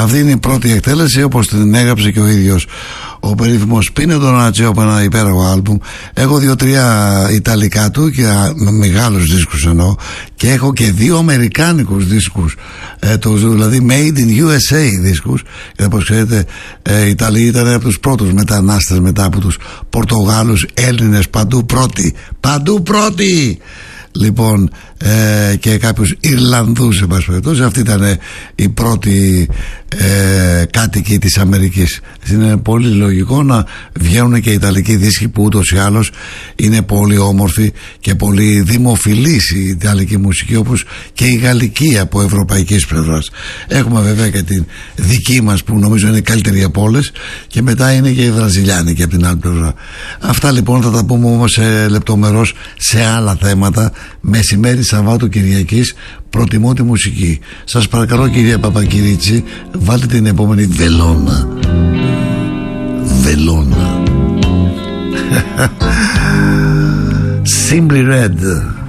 Αυτή είναι η πρώτη εκτέλεση όπως την έγραψε και ο ίδιος ο περίφημος Πίνο Ντονάτσιο από ένα υπέροχο άλμπουμ. Έχω 2-3 ιταλικά του και μεγάλους δίσκους εννοώ, και έχω και 2 αμερικάνικους δίσκους, δηλαδή Made in USA δίσκους. Και όπως ξέρετε οι Ιταλοί ήταν από τους πρώτους μετανάστες μετά από τους Πορτογάλους, Έλληνες, παντού πρώτοι. Λοιπόν, και κάποιους Ιρλανδούς, εν πάση περιπτώσει. Αυτή ήταν η πρώτη κάτοικοι της Αμερικής. Είναι πολύ λογικό να βγαίνουν και οι Ιταλικοί δίσκοι, που ούτως ή άλλως είναι πολύ όμορφη και πολύ δημοφιλής η Ιταλική μουσική, όπως και η Γαλλική από ευρωπαϊκής πλευράς. Έχουμε βέβαια και την δική μας, που νομίζω είναι καλύτερη από όλες, και μετά είναι και η Βραζιλιάνικη από την άλλη πλευρά. Αυτά λοιπόν θα τα πούμε όμως λεπτομερώς σε άλλα θέματα. Μεσημέρι Σαββάτου Κυριακής προτιμώ τη μουσική. Σας παρακαλώ κύριε Παπακυρίτσι, βάλτε την επόμενη Βελόνα. Simply Red.